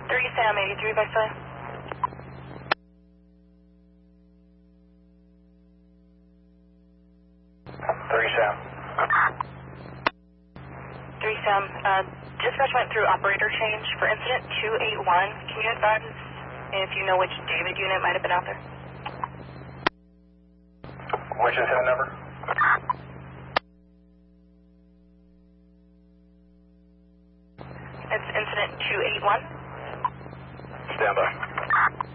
3 Sam, 83 by Sly. 3 Sam. 3 Sam, dispatch went through operator change for incident 281. Can you advise if you know which David unit might have been out there? Which incident number? It's incident 281. Stand by.